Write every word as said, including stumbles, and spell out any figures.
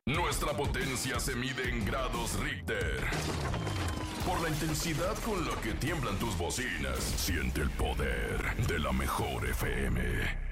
Nuestra potencia se mide en grados Richter. Por la intensidad con la que tiemblan tus bocinas, siente el poder de la mejor F M.